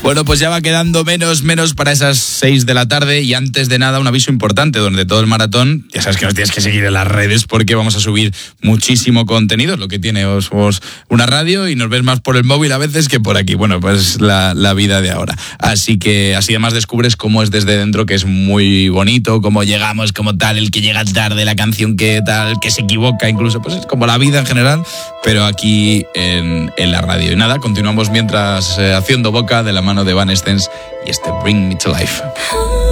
Bueno, pues ya va quedando menos para esas 6 de la tarde y antes de nada un aviso importante donde todo el maratón, ya sabes que nos tienes que seguir en las redes porque vamos a subir muchísimo contenido, es lo que tiene una radio y nos ves más por el móvil a veces que por aquí. Bueno, pues la vida de ahora. Así que así además descubres cómo es desde dentro, que es muy bonito, cómo llegamos, como tal, el que llega tarde, la canción que tal, el que se equivoca incluso, pues es como la vida en general, pero aquí en la radio. Y nada, continuamos mientras haciendo boca de la mano de Evanescence y este Bring Me to Life.